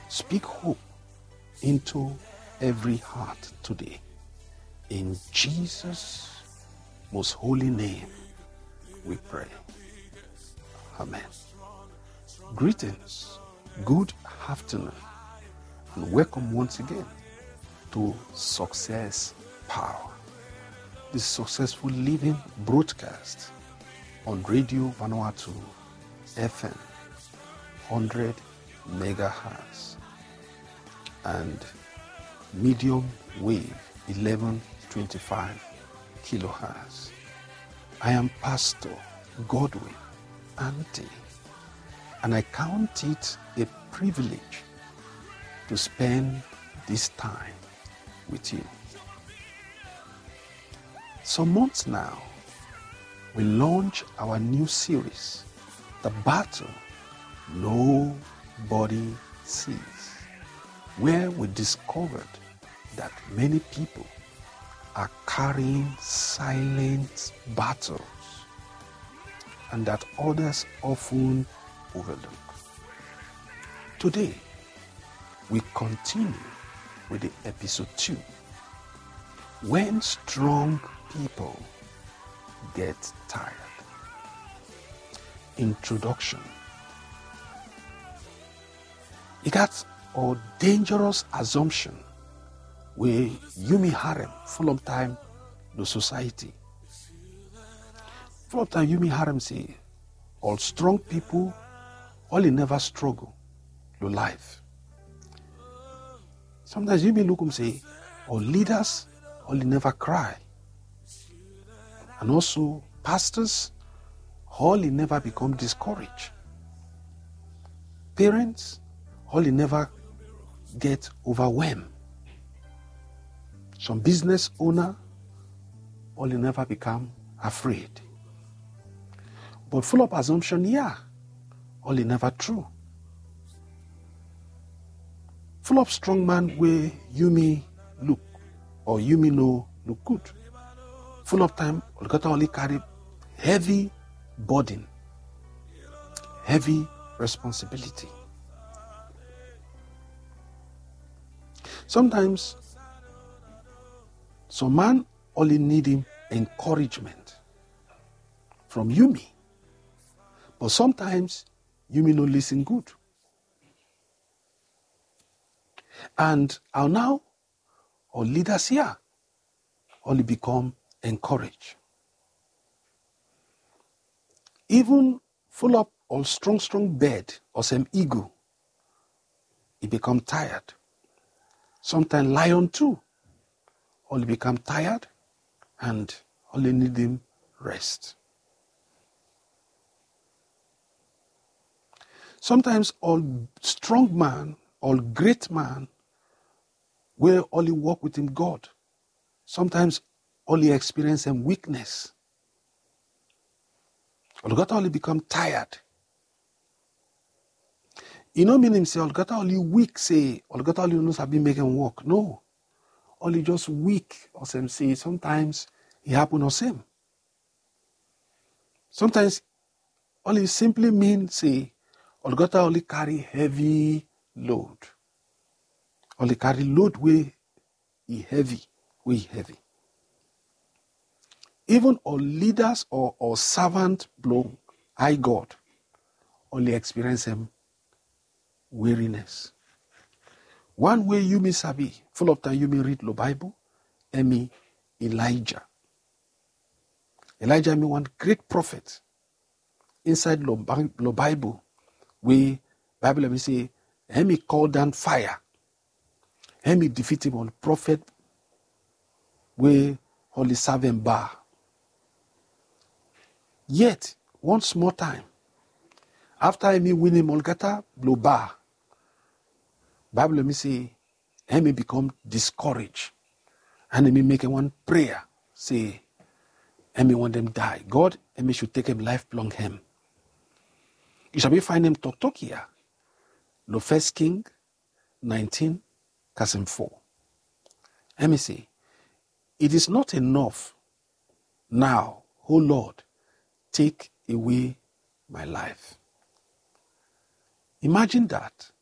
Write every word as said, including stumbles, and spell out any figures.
Speak hope into every heart today. In Jesus' most holy name, we pray. Amen. Greetings, good afternoon, and welcome once again to Success Power, the Successful Living broadcast on Radio Vanuatu F M, one hundred megahertz, and medium wave eleven twenty-five kilohertz. I am Pastor Godwin Ante, and I count it a privilege to spend this time with you. Some months now, we launch our new series, The Battle Nobody Sees, where we discovered that many people are carrying silent battles and that others often overlook. Today, we continue with the episode two, when strong people get tired. Introduction. It got a dangerous assumption where Yumi Harem full of time the society. Full of time Yumi Harem say, all strong people, all they never struggle, your life. Sometimes Yumi Lukum say, all leaders, all they never cry. And also pastors, all they never become discouraged. Parents, all they never get overwhelmed. Some business owner, all they never become afraid. But full of assumption, yeah, all they never true. Full of strong man where you may look or you may know look good. Full of time, all got only carry heavy burden, heavy responsibility. Sometimes, some man only need him encouragement from Yumi. But sometimes, Yumi no listen good. And how now, our leaders here only become encouraged. Even full up all strong, strong bed or some ego, he become tired. Sometimes lion too, only become tired and only need him rest. Sometimes all strong man, all great man, will only walk with him God. Sometimes only experience some weakness. All got only become tired. You know mean himself, all got only weak say, all got only knows have been making walk. No. Only just weak or some say sometimes it happen or same. Sometimes only simply mean say all got only carry heavy load. Only carry load way he heavy, way heavy. Even all leaders or, or servant blow high God only experience him weariness. One way you may sabi, full of time you may read the Bible, Emi Elijah. Elijah me one great prophet inside the Bible, where Bible let me say, Emi called down fire. Emi defeat him on prophet where only serve him bar. Yet, one small time, after Emi win him Olgata blow bar, Bible let me say, Emi become discouraged. And Emi make one prayer, say, Emi want them die. God, Emi should take him lifelong him. You shall be find him talk talk here. The first King nineteen, Kasim four. Emi say, it is not enough now, O Lord, take away my life. Imagine that.